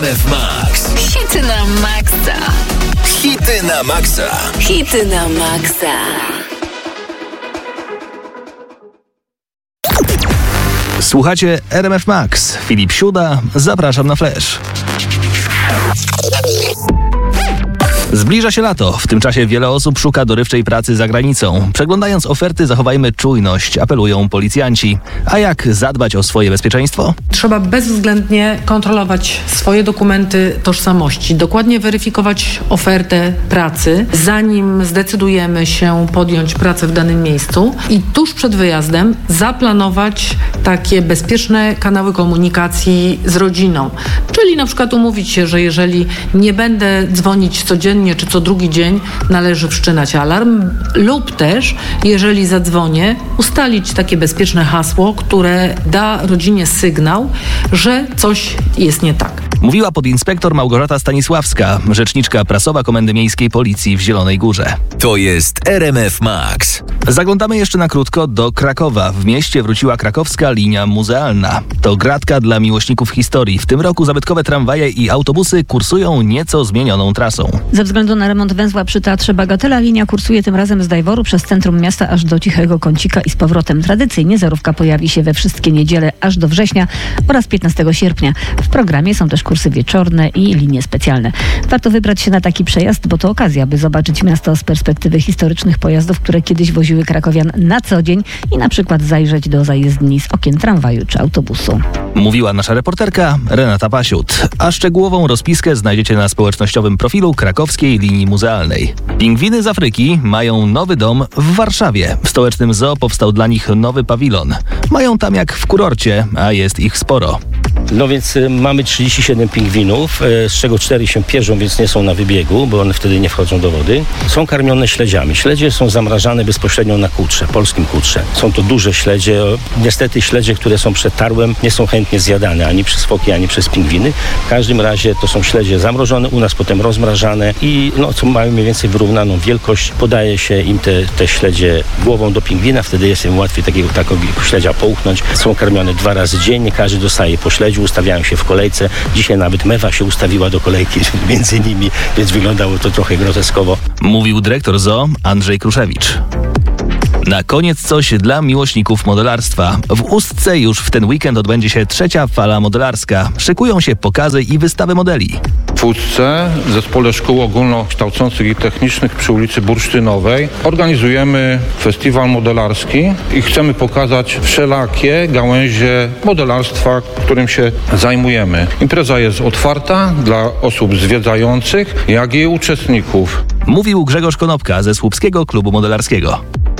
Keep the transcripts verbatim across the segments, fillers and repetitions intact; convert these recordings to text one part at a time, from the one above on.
F Max. Hity na maksa. Hity na maksa. Hity na maksa. Słuchacie R M F Max. Filip Siuda, zapraszam na Flash. Zbliża się lato. W tym czasie wiele osób szuka dorywczej pracy za granicą. Przeglądając oferty, zachowajmy czujność, apelują policjanci. A jak zadbać o swoje bezpieczeństwo? Trzeba bezwzględnie kontrolować swoje dokumenty tożsamości, dokładnie weryfikować ofertę pracy, zanim zdecydujemy się podjąć pracę w danym miejscu i tuż przed wyjazdem zaplanować takie bezpieczne kanały komunikacji z rodziną. Czyli na przykład umówić się, że jeżeli nie będę dzwonić codziennie czy co drugi dzień, należy wszczynać alarm, lub też, jeżeli zadzwonię, ustalić takie bezpieczne hasło, które da rodzinie sygnał, że coś jest nie tak. Mówiła podinspektor Małgorzata Stanisławska, rzeczniczka prasowa Komendy Miejskiej Policji w Zielonej Górze. To jest R M F Max. Zaglądamy jeszcze na krótko do Krakowa. W mieście wróciła krakowska linia muzealna. To gratka dla miłośników historii. W tym roku zabytkowe tramwaje i autobusy kursują nieco zmienioną trasą. Ze względu na remont węzła przy Teatrze Bagatela linia kursuje tym razem z Dajworu przez centrum miasta aż do Cichego Kącika i z powrotem. Tradycyjnie zerówka pojawi się we wszystkie niedziele aż do września oraz piętnastego sierpnia. W programie są też kursy wieczorne i linie specjalne. Warto wybrać się na taki przejazd, bo to okazja, by zobaczyć miasto z perspektywy historycznych pojazdów, które kiedyś woziły krakowian na co dzień i na przykład zajrzeć do zajezdni z okien tramwaju czy autobusu. Mówiła nasza reporterka Renata Pasiut. A szczegółową rozpiskę znajdziecie na społecznościowym profilu krakowskiej linii muzealnej. Pingwiny z Afryki mają nowy dom w Warszawie. W stołecznym zoo powstał dla nich nowy pawilon. Mają tam jak w kurorcie, a jest ich sporo. No więc y, mamy trzydzieści siedem pingwinów, y, z czego cztery się pierzą, więc nie są na wybiegu, bo one wtedy nie wchodzą do wody. Są karmione śledziami. Śledzie są zamrażane bezpośrednio na kutrze, polskim kutrze. Są to duże śledzie. Niestety śledzie, które są przed tarłem, nie są chętnie zjadane ani przez foki, ani przez pingwiny. W każdym razie to są śledzie zamrożone, u nas potem rozmrażane i no, co mają mniej więcej wyrównaną wielkość. Podaje się im te, te śledzie głową do pingwina, wtedy jest im łatwiej takiego, takiego śledzia połknąć. Są karmione dwa razy dziennie, każdy dostaje po śledziu, ustawiają się w kolejce. Dzisiaj nawet mewa się ustawiła do kolejki między nimi, więc wyglądało to trochę groteskowo. Mówił dyrektor zoo Andrzej Kruszewicz. Na koniec coś dla miłośników modelarstwa. W Ustce już w ten weekend odbędzie się trzecia fala modelarska. Szykują się pokazy i wystawy modeli. W Ustce, w Zespole Szkół Ogólnokształcących i Technicznych przy ulicy Bursztynowej organizujemy festiwal modelarski i chcemy pokazać wszelakie gałęzie modelarstwa, którym się zajmujemy. Impreza jest otwarta dla osób zwiedzających, jak i uczestników. Mówił Grzegorz Konopka ze Słupskiego Klubu Modelarskiego.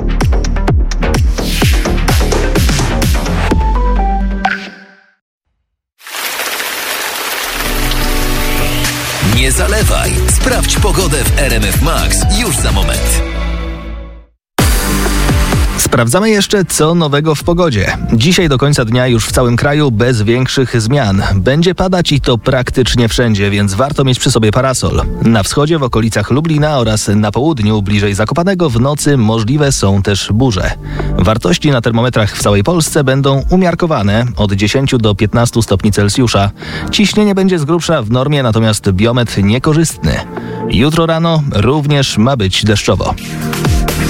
Nie zalewaj. Sprawdź pogodę w R M F Max już za moment. Sprawdzamy jeszcze, co nowego w pogodzie. Dzisiaj do końca dnia już w całym kraju bez większych zmian. Będzie padać i to praktycznie wszędzie, więc warto mieć przy sobie parasol. Na wschodzie, w okolicach Lublina oraz na południu, bliżej Zakopanego, w nocy możliwe są też burze. Wartości na termometrach w całej Polsce będą umiarkowane od dziesięciu do piętnastu stopni Celsjusza. Ciśnienie będzie z grubsza w normie, natomiast biometr niekorzystny. Jutro rano również ma być deszczowo.